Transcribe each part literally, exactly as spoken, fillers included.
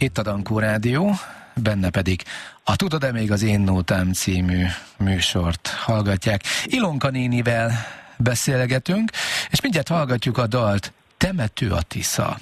Itt a Dankó Rádió, benne pedig a Tudod-e még az Én Nótám című műsort hallgatják. Ilonka nénivel beszélgetünk, és mindjárt hallgatjuk a dalt Temető a Tisza.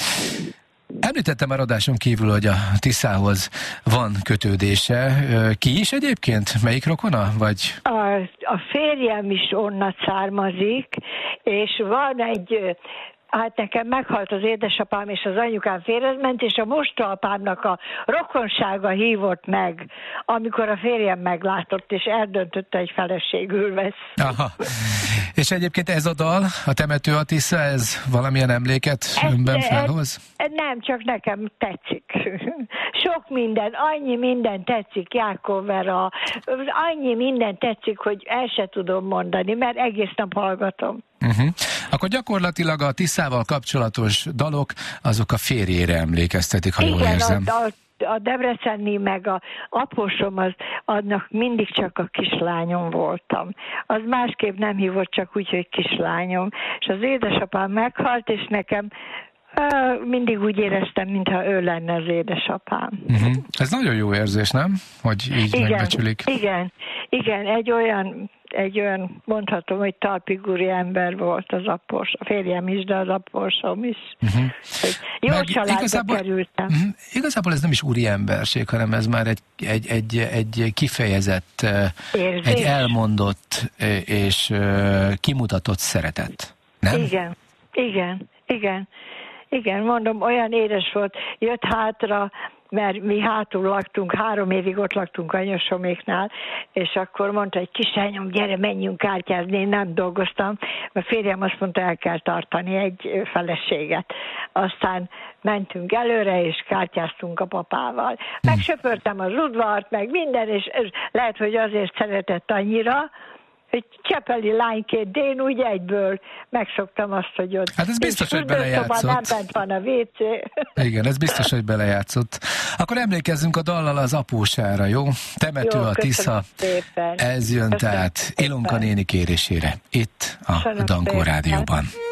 Említettem már adáson kívül, hogy a Tiszához van kötődése. Ki is egyébként? Melyik rokona? Vagy... A, a férjem is onnan származik, és van egy... Hát nekem meghalt az édesapám, és az anyukám férjezment, és a mostoapámnak a rokonsága hívott meg, amikor a férjem meglátott, és eldöntötte, hogy feleségül vesz. Aha. És egyébként ez a dal, a Temető a Tisza, ez valamilyen emléket ez, önben felhoz? Ez, nem, csak nekem tetszik. Sok minden, annyi minden tetszik, Jákov Vera, annyi minden tetszik, hogy el se tudom mondani, mert egész nap hallgatom. Uh-huh. Akkor gyakorlatilag a Tiszával kapcsolatos dalok, azok a férjére emlékeztetik, ha igen, jól érzem. A, a, a debreceni meg a apósom, az, annak mindig csak a kislányom voltam. Az másképp nem hívott, csak úgy, hogy kislányom. És az édesapám meghalt, és nekem uh, mindig úgy éreztem, mintha ő lenne az édesapám. Uh-huh. Ez nagyon jó érzés, nem? Hogy így igen, megbecsülik. Igen, igen, egy olyan... egy olyan, mondhatom, hogy talpigúri ember volt az após, a férjem is, de az apósom is. Uh-huh. Jó Meg családba igazából, kerültem. Uh-huh. Igazából ez nem is úri emberség, hanem ez már egy, egy, egy, egy kifejezett, érzés. Egy elmondott és kimutatott szeretet. Nem? Igen, igen, igen. Igen, mondom, olyan édes volt, jött hátra, mert mi hátul laktunk, három évig ott laktunk anyasoméknál, és akkor mondta, hogy kislányom, gyere, menjünk kártyázni, én nem dolgoztam, mert férjem azt mondta, el kell tartani egy feleséget. Aztán mentünk előre, és kártyáztunk a papával. Megsöpörtem az udvart, meg minden, és lehet, hogy azért szeretett annyira, hogy csepeli lányként, de én úgy egyből megszoktam azt, hogy ott... Hát ez biztos, hogy belejátszott. Nem bent van a vé cé. Igen, ez biztos, hogy belejátszott. Akkor emlékezzünk a dallal az apósára, jó? Temető jó, a Tisza. Szépen. Ez jön Köszönöm tehát szépen. Ilonka néni kérésére. Itt a Köszönöm Dankó szépen. Rádióban.